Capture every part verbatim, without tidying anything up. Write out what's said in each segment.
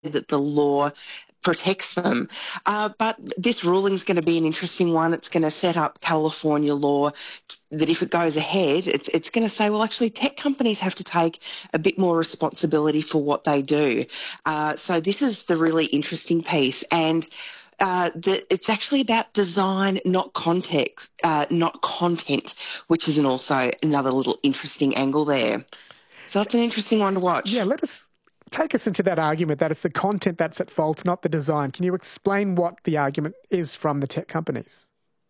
that the law protects them. Uh, but this ruling is going to be an interesting one. It's going to set up California law that if it goes ahead, it's, it's going to say, well, actually, tech companies have to take a bit more responsibility for what they do. Uh, so this is the really interesting piece. And uh, the, it's actually about design, not context, uh, not content, which is an also another little interesting angle there. So it's an interesting one to watch. Yeah, let us take us into that argument that it's the content that's at fault, not the design. Can you explain what the argument is from the tech companies?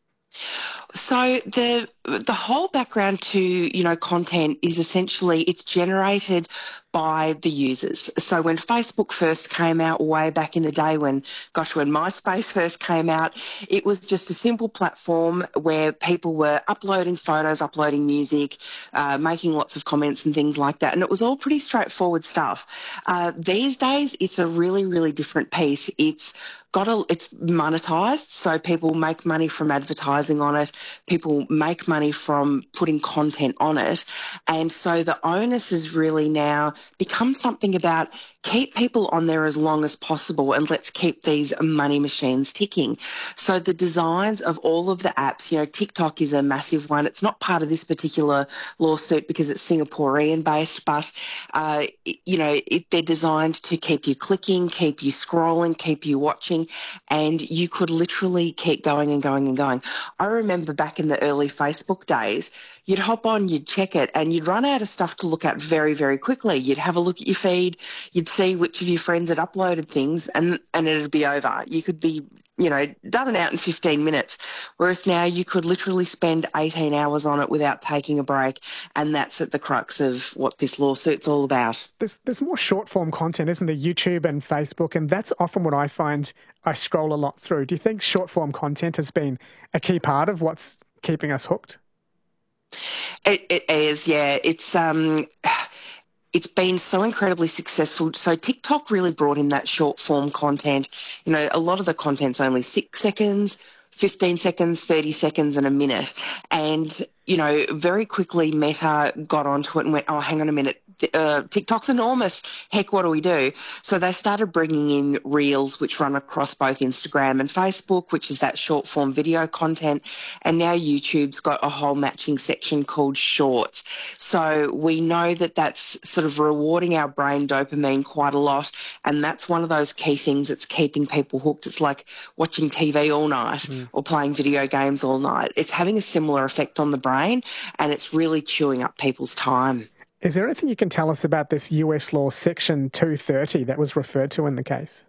So the the whole background to, you know, content is essentially it's generated by the users. So when Facebook first came out way back in the day, when, gosh, when MySpace first came out, it was just a simple platform where people were uploading photos, uploading music, uh, making lots of comments and things like that. And it was all pretty straightforward stuff. Uh, these days, it's a really, really different piece. It's got a, it's monetized, so people make money from advertising on it. People make money from putting content on it. And so the onus is really now become something about keep people on there as long as possible and let's keep these money machines ticking. So the designs of all of the apps, you know, TikTok is a massive one. It's not part of this particular lawsuit because it's Singaporean based, but, uh, you know, it, they're designed to keep you clicking, keep you scrolling, keep you watching, and you could literally keep going and going and going. I remember back in the early Facebook days, you'd hop on, you'd check it, and you'd run out of stuff to look at very, very quickly. You'd have a look at your feed, you'd see which of your friends had uploaded things, and, and it'd be over. You could be, you know, done and out in fifteen minutes, whereas now you could literally spend eighteen hours on it without taking a break, and that's at the crux of what this lawsuit's all about. There's, there's more short-form content, isn't there, YouTube and Facebook, and that's often what I find I scroll a lot through. Do you think short-form content has been a key part of what's keeping us hooked? It, it is, yeah. It's um, it's been so incredibly successful. So TikTok really brought in that short form content. You know, a lot of the content's only six seconds, fifteen seconds, thirty seconds, and a minute. And, you know, very quickly Meta got onto it and went, oh, hang on a minute. Uh, TikTok's enormous. Heck, what do we do? So they started bringing in Reels, which run across both Instagram and Facebook, which is that short form video content. And now YouTube's got a whole matching section called Shorts. So we know that that's sort of rewarding our brain dopamine quite a lot. And that's one of those key things that's keeping people hooked. It's like watching T V all night mm. or playing video games all night. It's having a similar effect on the brain, and it's really chewing up people's time. Is there anything you can tell us about this U S law, Section two thirty, that was referred to in the case?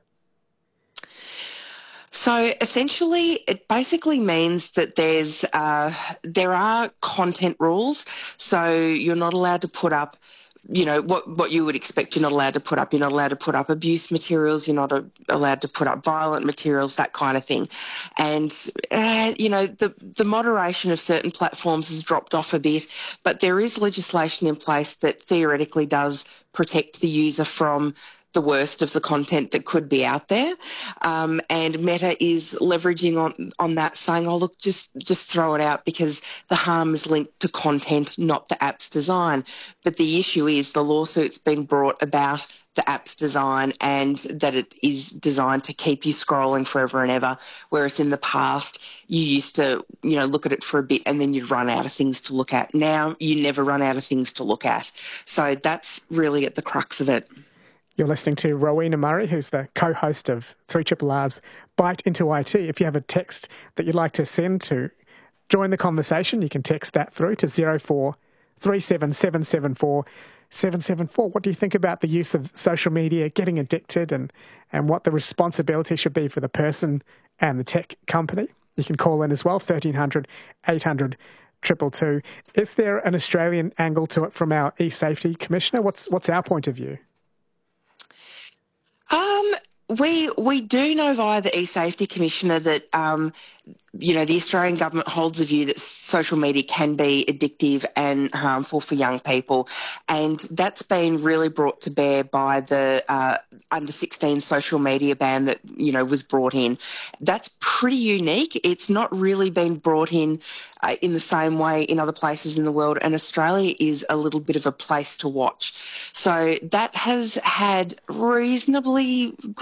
So essentially, it basically means that there's uh, there are content rules. So you're not allowed to put up, you know, what, what you would expect you're not allowed to put up. You're not allowed to put up abuse materials. You're not a, allowed to put up violent materials, that kind of thing. And, uh, you know, the, the moderation of certain platforms has dropped off a bit, but there is legislation in place that theoretically does protect the user from the worst of the content that could be out there. Um, and Meta is leveraging on, on that, saying, oh, look, just, just throw it out because the harm is linked to content, not the app's design. But the issue is the lawsuit's been brought about the app's design and that it is designed to keep you scrolling forever and ever, whereas in the past you used to, you know, look at it for a bit and then you'd run out of things to look at. Now you never run out of things to look at. So that's really at the crux of it. You're listening to Rowena Murray, who's the co-host of three R R R's Bite into I T. If you have a text that you'd like to send to join the conversation, you can text that through to zero four three seven seven seven four seven seven four. What do you think about the use of social media, getting addicted, and, and what the responsibility should be for the person and the tech company? You can call in as well, thirteen hundred, eight hundred, two two two. Is there an Australian angle to it from our e-safety commissioner? What's, what's our point of view? Um, We we do know via the eSafety Commissioner that um, you know, the Australian government holds a view that social media can be addictive and harmful for young people, and that's been really brought to bear by the uh, under sixteen social media ban that, you know, was brought in. That's pretty unique. It's not really been brought in uh, in the same way in other places in the world, and Australia is a little bit of a place to watch. So that has had reasonably good